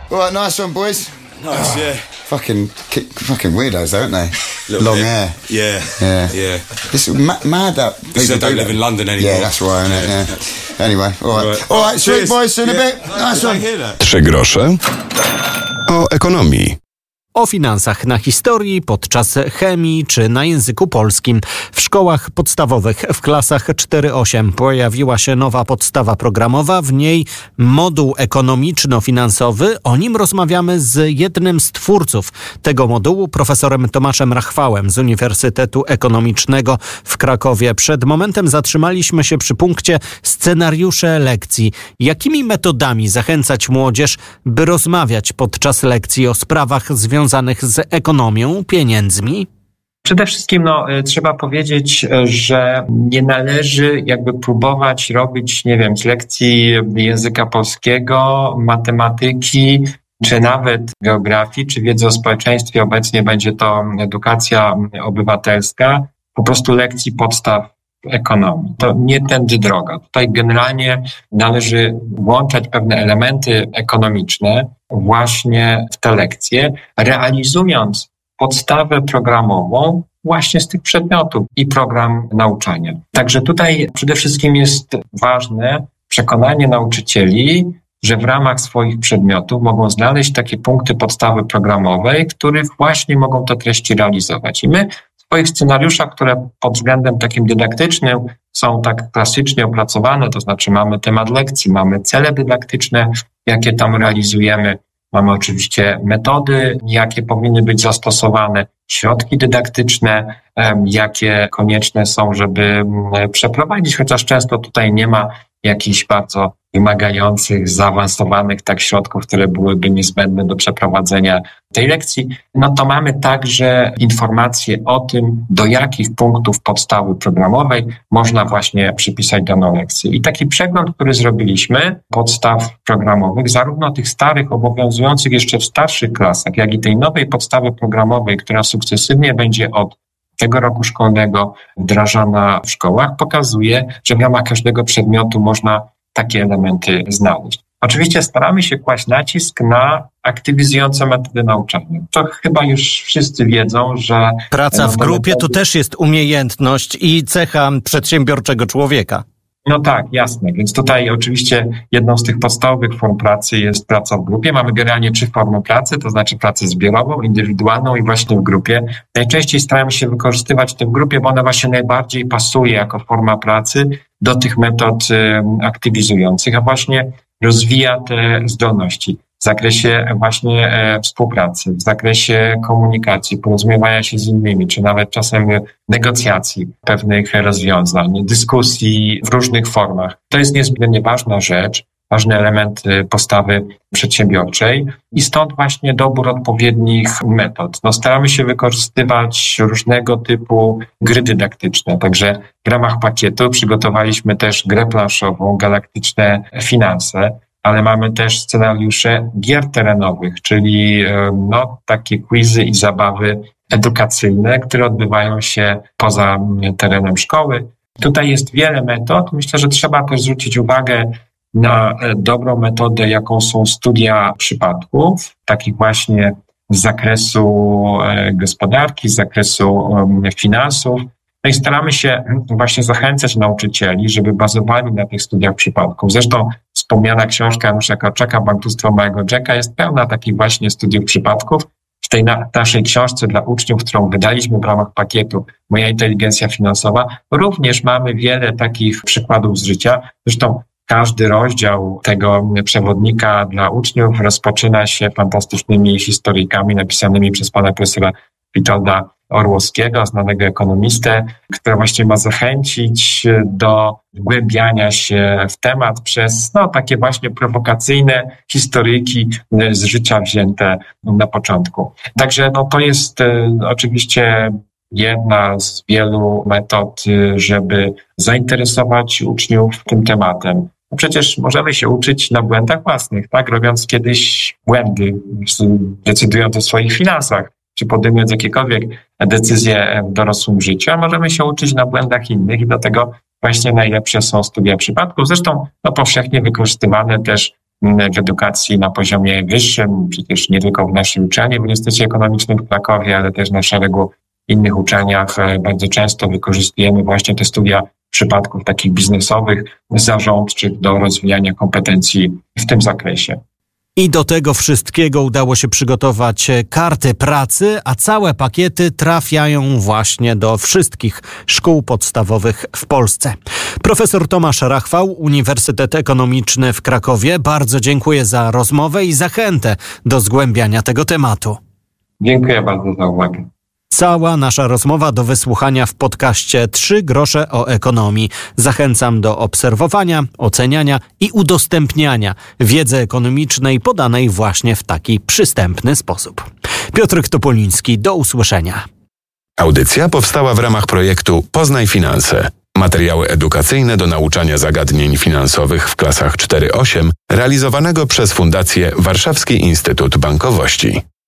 All right, nice one, boys. Nice, yeah. Fucking weirdos, aren't they? Long bit. hair. Yeah. This is mad that Because they don't live in London anymore. Yeah, that's right, isn't it? Yeah. Anyway, all right, sweet Cheers. boys, see you in a bit. Nice one. 3 grosze o ekonomii. O finansach na historii, podczas chemii czy na języku polskim. W szkołach podstawowych w klasach 4-8 pojawiła się nowa podstawa programowa, w niej moduł ekonomiczno-finansowy. O nim rozmawiamy z jednym z twórców tego modułu, profesorem Tomaszem Rachwałem z Uniwersytetu Ekonomicznego w Krakowie. Przed momentem zatrzymaliśmy się przy punkcie scenariusze lekcji. Jakimi metodami zachęcać młodzież, by rozmawiać podczas lekcji o sprawach związanych z ekonomią, pieniędzmi? Przede wszystkim trzeba powiedzieć, że nie należy jakby próbować robić, z lekcji języka polskiego, matematyki, czy nawet geografii, czy wiedzy o społeczeństwie. Obecnie będzie to edukacja obywatelska, po prostu lekcji podstaw ekonomii. To nie tędy droga. Tutaj generalnie należy włączać pewne elementy ekonomiczne właśnie w te lekcje, realizując podstawę programową właśnie z tych przedmiotów i program nauczania. Także tutaj przede wszystkim jest ważne przekonanie nauczycieli, że w ramach swoich przedmiotów mogą znaleźć takie punkty podstawy programowej, których właśnie mogą te treści realizować. I my w swoich scenariuszach, które pod względem takim dydaktycznym są tak klasycznie opracowane, to znaczy mamy temat lekcji, mamy cele dydaktyczne, jakie tam realizujemy, mamy oczywiście metody, jakie powinny być zastosowane, środki dydaktyczne, jakie konieczne są, żeby przeprowadzić, chociaż często tutaj nie ma jakichś bardzo wymagających, zaawansowanych środków, które byłyby niezbędne do przeprowadzenia tej lekcji. To mamy także informacje o tym, do jakich punktów podstawy programowej można właśnie przypisać daną lekcję. I taki przegląd, który zrobiliśmy, podstaw programowych, zarówno tych starych, obowiązujących jeszcze w starszych klasach, jak i tej nowej podstawy programowej, która sukcesywnie będzie od tego roku szkolnego wdrażana w szkołach, pokazuje, że w ramach każdego przedmiotu można takie elementy znaleźć. Oczywiście staramy się kłaść nacisk na aktywizujące metody nauczania. To chyba już wszyscy wiedzą, że... Praca w grupie to też jest umiejętność i cecha przedsiębiorczego człowieka. Tak, jasne. Więc tutaj oczywiście jedną z tych podstawowych form pracy jest praca w grupie. Mamy generalnie 3 formy pracy, to znaczy pracę zbiorową, indywidualną i właśnie w grupie. Najczęściej staramy się wykorzystywać tę w grupie, bo ona właśnie najbardziej pasuje jako forma pracy do tych metod aktywizujących, a właśnie rozwija te zdolności w zakresie właśnie współpracy, w zakresie komunikacji, porozumiewania się z innymi, czy nawet czasem negocjacji pewnych rozwiązań, dyskusji w różnych formach. To jest niezmiernie ważna rzecz, ważny element postawy przedsiębiorczej i stąd właśnie dobór odpowiednich metod. Staramy się wykorzystywać różnego typu gry dydaktyczne, także w ramach pakietu przygotowaliśmy też grę planszową, Galaktyczne Finanse, ale mamy też scenariusze gier terenowych, czyli takie quizy i zabawy edukacyjne, które odbywają się poza terenem szkoły. Tutaj jest wiele metod. Myślę, że trzeba też zwrócić uwagę na dobrą metodę, jaką są studia przypadków, takich właśnie z zakresu gospodarki, z zakresu finansów. I staramy się właśnie zachęcać nauczycieli, żeby bazowali na tych studiach przypadków. Zresztą wspomniana książka Janusza Korczaka, Bankructwo Małego Jacka, jest pełna takich właśnie studiów przypadków. W tej naszej książce dla uczniów, którą wydaliśmy w ramach pakietu Moja inteligencja finansowa, również mamy wiele takich przykładów z życia. Zresztą każdy rozdział tego przewodnika dla uczniów rozpoczyna się fantastycznymi historyjkami napisanymi przez pana profesora Witolda Orłowskiego, znanego ekonomistę, który właściwie ma zachęcić do wgłębiania się w temat przez takie właśnie prowokacyjne historyjki z życia wzięte na początku. Także to jest oczywiście jedna z wielu metod, żeby zainteresować uczniów tym tematem. Przecież możemy się uczyć na błędach własnych, tak? Robiąc kiedyś błędy, decydując o swoich finansach, czy podejmując jakiekolwiek decyzje w dorosłym życiu, a możemy się uczyć na błędach innych i do tego właśnie najlepsze są studia przypadków. Zresztą powszechnie wykorzystywane też w edukacji na poziomie wyższym, przecież nie tylko w naszej uczelni w Uniwersytecie Ekonomicznym w Krakowie, ale też na szeregu innych uczelniach bardzo często wykorzystujemy właśnie te studia przypadków takich biznesowych, zarządczych do rozwijania kompetencji w tym zakresie. I do tego wszystkiego udało się przygotować karty pracy, a całe pakiety trafiają właśnie do wszystkich szkół podstawowych w Polsce. Profesor Tomasz Rachwał, Uniwersytet Ekonomiczny w Krakowie, bardzo dziękuję za rozmowę i zachętę do zgłębiania tego tematu. Dziękuję bardzo za uwagę. Cała nasza rozmowa do wysłuchania w podcaście 3 grosze o ekonomii. Zachęcam do obserwowania, oceniania i udostępniania wiedzy ekonomicznej podanej właśnie w taki przystępny sposób. Piotrek Topoliński, do usłyszenia. Audycja powstała w ramach projektu Poznaj Finanse. Materiały edukacyjne do nauczania zagadnień finansowych w klasach 4-8 realizowanego przez Fundację Warszawski Instytut Bankowości.